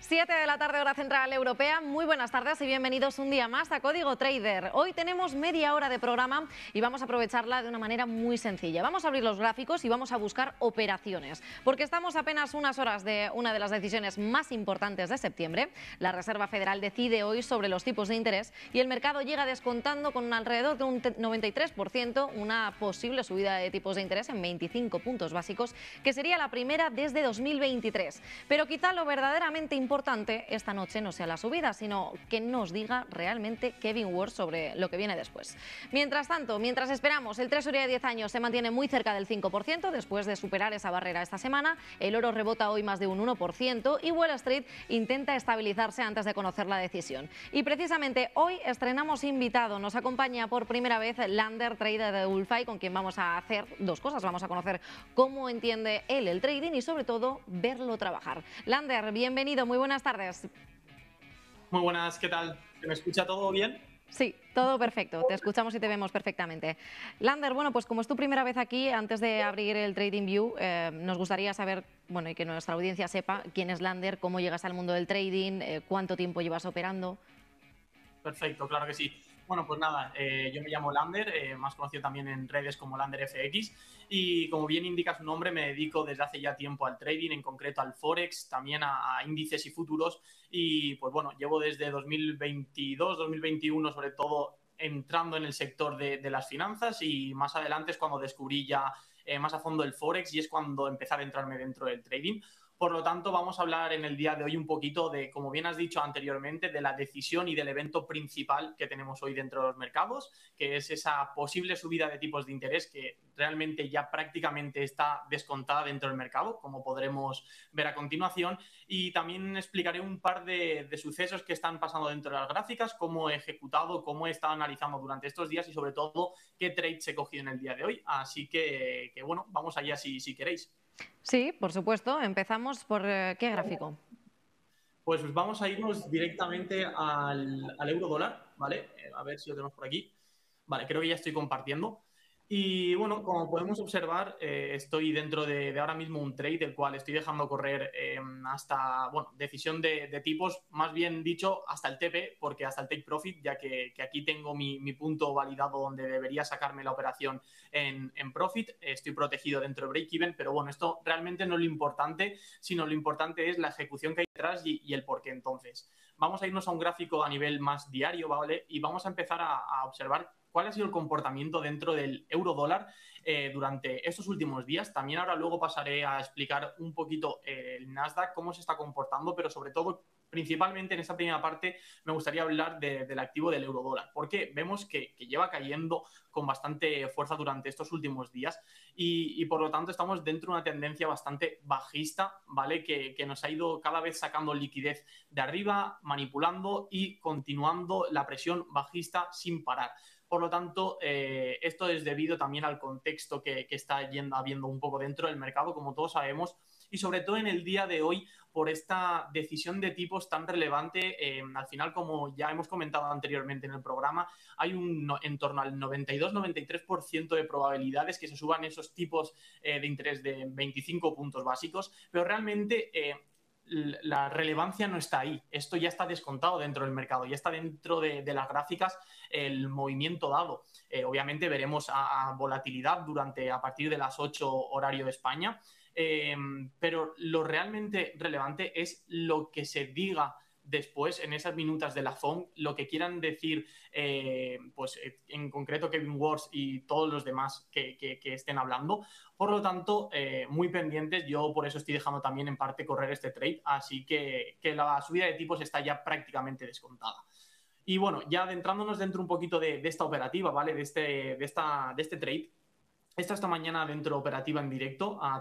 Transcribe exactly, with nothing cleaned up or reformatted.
siete de la tarde, hora central europea. Muy buenas tardes y bienvenidos un día más a Código Trader. Hoy tenemos media hora de programa y vamos a aprovecharla de una manera muy sencilla. Vamos a abrir los gráficos y vamos a buscar operaciones, porque estamos apenas unas horas de una de las decisiones más importantes de septiembre. La Reserva Federal decide hoy sobre los tipos de interés y el mercado llega descontando con alrededor de un noventa y tres por ciento una posible subida de tipos de interés en veinticinco puntos básicos, que sería la primera desde dos mil veintitrés. Pero quizá lo verdaderamente importante esta noche no sea la subida, sino que nos diga realmente Kevin Warsh sobre lo que viene después. Mientras tanto, mientras esperamos, el Treasury de diez años se mantiene muy cerca del cinco por ciento después de superar esa barrera esta semana. El oro rebota hoy más de un uno por ciento y Wall Street intenta estabilizarse antes de conocer la decisión. Y precisamente hoy estrenamos invitado. Nos acompaña por primera vez Lander, trader de Ulfy, con quien vamos a hacer dos cosas. Vamos a conocer cómo entiende él el trading y sobre todo verlo trabajar. Lander, bienvenido, muy buenas tardes. Muy buenas, ¿qué tal? ¿Se me escucha todo bien? Sí, todo perfecto, te escuchamos y te vemos perfectamente. Lander, bueno, pues como es tu primera vez aquí, antes de abrir el TradingView, eh, nos gustaría saber, bueno, y que nuestra audiencia sepa quién es Lander, cómo llegas al mundo del trading, eh, cuánto tiempo llevas operando. Perfecto, claro que sí. Bueno, pues nada, eh, yo me llamo Lander, eh, más conocido también en redes como Lander F X, y como bien indica su nombre, me dedico desde hace ya tiempo al trading, en concreto al Forex, también a, a índices y futuros, y pues bueno, llevo desde dos mil veintidós, dos mil veintiuno sobre todo entrando en el sector de, de las finanzas, y más adelante es cuando descubrí ya eh, más a fondo el Forex y es cuando empecé a adentrarme dentro del trading. Por lo tanto, vamos a hablar en el día de hoy un poquito de, como bien has dicho anteriormente, de la decisión y del evento principal que tenemos hoy dentro de los mercados, que es esa posible subida de tipos de interés que realmente ya prácticamente está descontada dentro del mercado, como podremos ver a continuación. Y también explicaré un par de, de sucesos que están pasando dentro de las gráficas, cómo he ejecutado, cómo he estado analizando durante estos días y sobre todo qué trades he cogido en el día de hoy. Así que, que bueno, vamos allá si, si queréis. Sí, por supuesto. Empezamos por eh, ¿qué gráfico? Pues vamos a irnos directamente al, al euro dólar, ¿vale? Eh, a ver si lo tenemos por aquí. Vale, creo que ya estoy compartiendo. Y bueno, como podemos observar, eh, estoy dentro de, de ahora mismo un trade, el cual estoy dejando correr eh, hasta, bueno, decisión de, de tipos, más bien dicho, hasta el T P, porque hasta el Take Profit, ya que, que aquí tengo mi, mi punto validado donde debería sacarme la operación en, en Profit. Estoy protegido dentro de Break-Even, pero bueno, esto realmente no es lo importante, sino lo importante es la ejecución que hay detrás y, y el por qué. Entonces, vamos a irnos a un gráfico a nivel más diario, ¿vale? Y vamos a empezar a, a observar cuál ha sido el comportamiento dentro del euro dólar eh, durante estos últimos días. También ahora luego pasaré a explicar un poquito eh, el Nasdaq, cómo se está comportando, pero sobre todo, principalmente en esta primera parte, me gustaría hablar de, del activo del euro dólar, porque vemos que, que lleva cayendo con bastante fuerza durante estos últimos días y, y por lo tanto estamos dentro de una tendencia bastante bajista, ¿vale? Que, que nos ha ido cada vez sacando liquidez de arriba, manipulando y continuando la presión bajista sin parar. Por lo tanto, eh, esto es debido también al contexto que, que está yendo, habiendo un poco dentro del mercado, como todos sabemos, y sobre todo en el día de hoy por esta decisión de tipos tan relevante. Eh, al final, como ya hemos comentado anteriormente en el programa, hay un no, en torno al noventa y dos noventa y tres por ciento de probabilidades que se suban esos tipos eh, de interés de veinticinco puntos básicos, pero realmente eh, la relevancia no está ahí. Esto ya está descontado dentro del mercado, ya está dentro de, de las gráficas el movimiento dado. Eh, obviamente veremos a, a volatilidad durante a partir de las ocho horario de España, eh, pero lo realmente relevante es lo que se diga después en esas minutas de la F O M, lo que quieran decir, eh, pues en concreto Kevin Warsh y todos los demás que, que, que estén hablando. Por lo tanto, eh, muy pendientes. Yo por eso estoy dejando también en parte correr este trade, así que, que la subida de tipos está ya prácticamente descontada. Y bueno, ya adentrándonos dentro un poquito de, de esta operativa, ¿vale? De este, de, esta, de este trade. Esta esta mañana dentro operativa en directo a